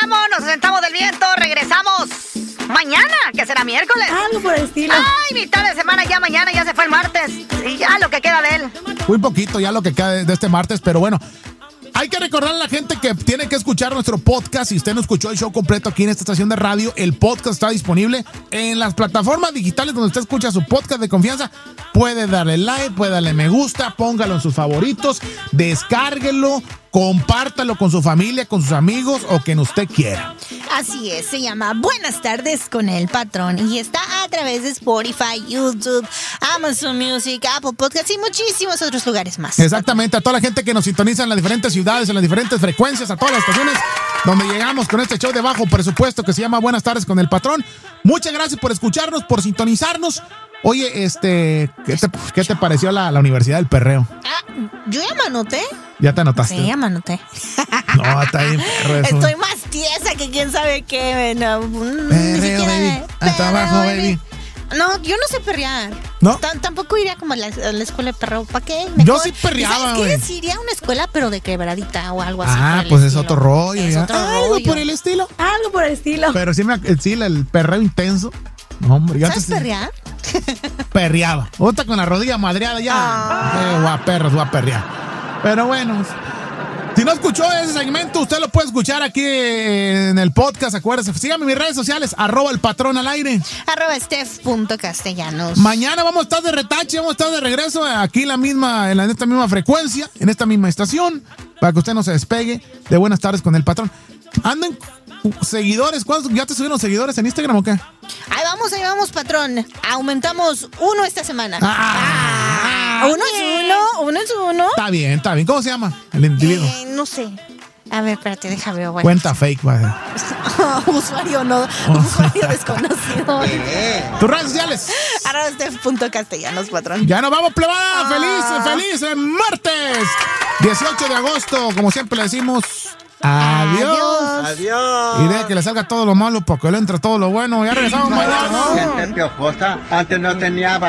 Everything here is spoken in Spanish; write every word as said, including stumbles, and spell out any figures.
regresamos, nos sentamos del viento, regresamos mañana, que será miércoles. Algo por el estilo. Ay, mitad de semana ya, mañana ya se fue el martes. Y ya lo que queda de él. Muy poquito ya lo que queda de, de este martes, pero bueno. Hay que recordar a la gente que tiene que escuchar nuestro podcast. Si usted no escuchó el show completo aquí en esta estación de radio, el podcast está disponible en las plataformas digitales donde usted escucha su podcast de confianza. Puede darle like, puede darle me gusta, póngalo en sus favoritos, descárguelo, compártalo con su familia, con sus amigos o quien usted quiera. Así es, se llama Buenas Tardes con el Patrón y está a través de Spotify, YouTube, Amazon Music, Apple Podcasts y muchísimos otros lugares más. Exactamente, a toda la gente que nos sintoniza en las diferentes ciudades, en las diferentes frecuencias, a todas las estaciones donde llegamos con este show de bajo presupuesto que se llama Buenas Tardes con el Patrón. Muchas gracias por escucharnos, por sintonizarnos. Oye, este, ¿qué te, qué te pareció la, la Universidad del Perreo? Ah, yo ya me anoté. ¿Ya te anotaste? Sí, ya me anoté. No, está bien, perro eso. Estoy más tiesa que quién sabe qué. No, ni Perreo, siquiera baby. me- Hasta abajo, baby. No, yo no sé perrear. ¿No? T- tampoco iría como a la, a la escuela de perreo. ¿Para qué? Yo sí perreaba, ¿Sabes güey. qué? Sí iría a una escuela, pero de quebradita o algo así. Ah, por el pues es estilo. otro rollo. Es ya. otro Algo rollo. por el estilo. Algo por el estilo. Pero sí, me, sí el perreo intenso. No, hombre, yo ¿Sabes antes perrear? perreaba. Otra con la rodilla madreada ya. Ah. Eh, guaperros, voy a perrear. Pero bueno, si no escuchó ese segmento, usted lo puede escuchar aquí en el podcast. Acuérdese, síganme en mis redes sociales, arroba el patrón al aire. Arroba steph.castellanos. Mañana vamos a estar de retache, vamos a estar de regreso aquí en la misma, en, la- en esta misma frecuencia, en esta misma estación, para que usted no se despegue de Buenas Tardes con el Patrón. Anden seguidores, ¿cuántos? ¿Ya te subieron seguidores en Instagram o qué? Ahí vamos, ahí vamos, patrón. Aumentamos uno esta semana. Ah, uno es uno, uno es uno. Está bien, está bien. ¿Cómo se llama el individuo? Eh, no sé. A ver, espérate, déjame ver. Bueno. Cuenta fake, va. Usuario no, usuario desconocido. Tus redes sociales. Arroba steph.castellanos, patrón. Ya nos vamos, plebada. Ah. Feliz, feliz eh, martes. dieciocho de agosto, como siempre le decimos. Adiós. Adiós. Y deja que le salga todo lo malo porque le entra todo lo bueno. Ya regresamos mañana. Gente piojosa, antes no tenía